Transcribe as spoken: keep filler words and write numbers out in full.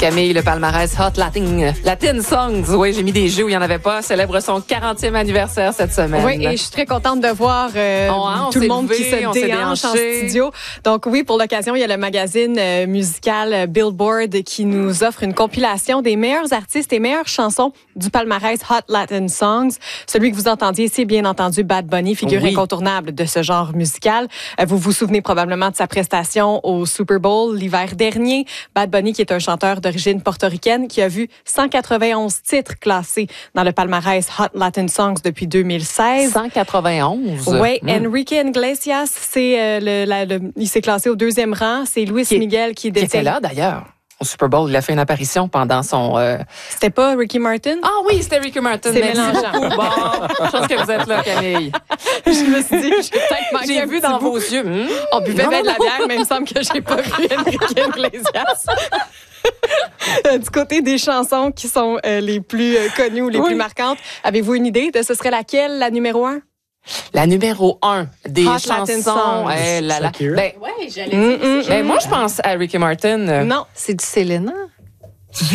Camille, le palmarès Hot Latin, Latin Songs. Oui, j'ai mis des jeux où il n'y en avait pas. Célèbre son quarantième anniversaire cette semaine. Oui, et je suis très contente de voir euh, on, hein, on tout le monde levé, qui se déhanche en déhanché. studio. Donc oui, pour l'occasion, il y a le magazine euh, musical euh, Billboard qui nous offre une compilation des meilleurs artistes et meilleures chansons du palmarès Hot Latin Songs. Celui que vous entendiez, c'est bien entendu Bad Bunny, figure oui. incontournable de ce genre musical. Euh, vous vous souvenez probablement de sa prestation au Super Bowl l'hiver dernier. Bad Bunny, qui est un chanteur d'origine portoricaine, qui a vu cent quatre-vingt-onze titres classés dans le palmarès Hot Latin Songs depuis deux mille seize. cent quatre-vingt-onze. Oui, mm. Enrique Iglesias, c'est euh, le, la, le, il s'est classé au deuxième rang. C'est Luis Qui est- Miguel qui Qui détient. était là, d'ailleurs. Au Super Bowl, il a fait une apparition pendant son... euh... C'était pas Ricky Martin? Ah oui, c'était Ricky Martin. C'est Merci mélangeant. beaucoup. Bon, je pense que vous êtes là, Camille. Je me suis dit, j'ai peut-être manqué J'ai un vu petit dans bout. vos yeux. hmm? On buvait Non, bien de la non, bière, mais il me semble que j'ai pas vu Enrique Iglesias. Euh, Du côté des chansons qui sont euh, les plus euh, connues ou les Oui. plus marquantes, avez-vous une idée de ce serait laquelle, la numéro un? La numéro un des Hot chansons. Latin Songs. Eh là là. Shakira. Ben, Oui, j'allais Mm, dire. mm, ben, moi, je pense à Ricky Martin. euh, Non. C'est du Selena?